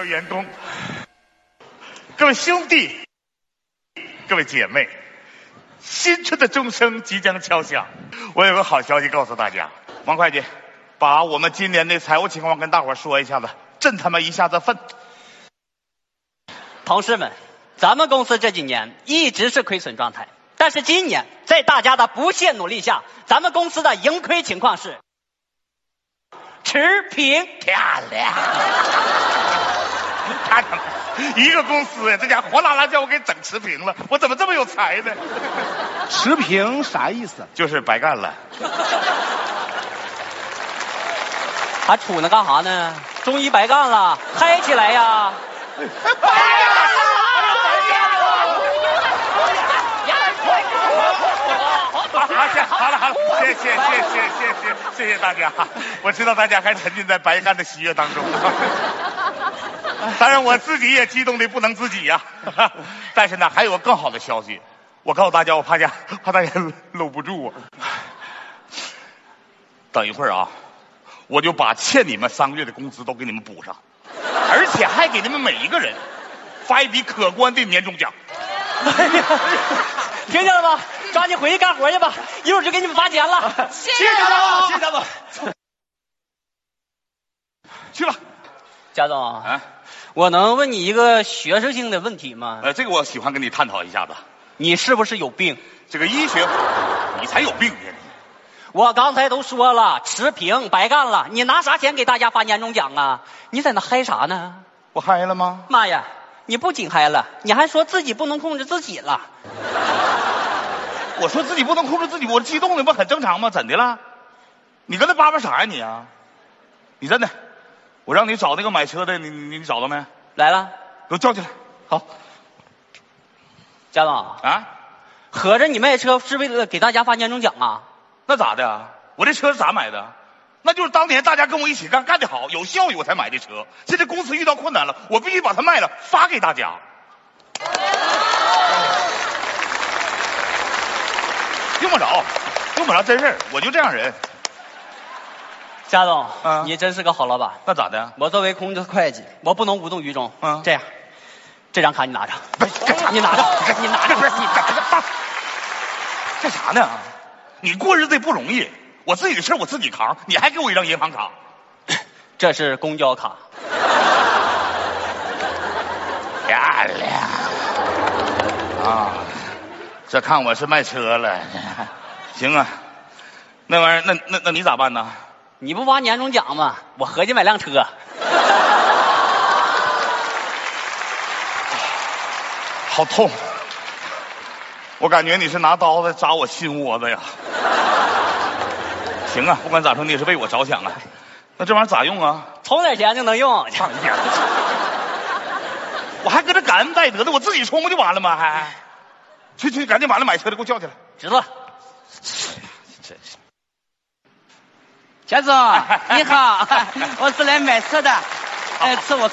有员工，各位兄弟，各位姐妹，新春的钟声即将敲响。我有个好消息告诉大家，王会计，把我们今年的财务情况跟大伙说一下子，震他们一下子愤。 同事们，咱们公司这几年一直是亏损状态，但是今年在大家的不懈努力下，咱们公司的盈亏情况是持平。 漂亮！看看一个公司呀，这家火辣辣叫我给整持平了，我怎么这么有才呢？ 持平啥意思？ 就是白干了。 还杵呢干啥呢？终于白干了，嗨起来呀！ 好了，谢谢大家。我知道大家还沉浸在白干的喜悦当中，当然我自己也激动的不能自己呀。但是呢，还有个更好的消息，我告诉大家，我怕大家搂不住啊。等一会儿啊，我就把欠你们3个月的工资都给你们补上，而且还给你们每一个人发一笔可观的年终奖。 听见了吗？抓紧回去干活去吧，一会儿就给你们发钱了。 谢谢家总，谢谢家总。去吧， 贾总啊，我能问你一个学术性的问题吗？ 这个我喜欢跟你探讨一下子。 你是不是有病？ 这个医学，你才有病呢。 我刚才都说了，持平白干了，你拿啥钱给大家发年终奖啊？你在那嗨啥呢？ 我嗨了吗？ 妈呀！你不仅嗨了，你还说自己不能控制自己了。 我说自己不能控制自己，我激动的不很正常吗？怎的了？你跟他叭叭啥呀你啊？你真的，我让你找那个买车的，你找到没？ 来了， 给我叫进来。好， 贾总啊， 合着你卖车是为了给大家发年终奖啊？ 那咋的啊？我这车是咋买的？那就是当年大家跟我一起干得好，有效益我才买的车。现在公司遇到困难了，我必须把它卖了，发给大家。用不着，真事儿，我就这样人。 贾总，你真是个好老板。 那咋的？ 我作为公司会计，我不能无动于衷。这样，这张卡你拿着。 不是干啥？ 你拿着，你拿着，不是你干啥呢？你过日子也不容易，我自己的事我自己扛，你还给我一张银行卡？ 这是公交卡。 漂亮啊！这看我是卖车了，行啊。那玩意儿，那你咋办呢？ 你不发年终奖吗？我合计买辆车。 好痛！我感觉你是拿刀子扎我心窝子呀。行啊，不管咋说，你也是为我着想啊。那这玩意儿咋用啊？ 充点钱就能用。 上一点，我还搁这感恩戴德的，我自己充不就完了吗？还去，赶紧把那买车的给我叫起来。 知道了。 真是。 贾总，你好，我是来买车的。吃我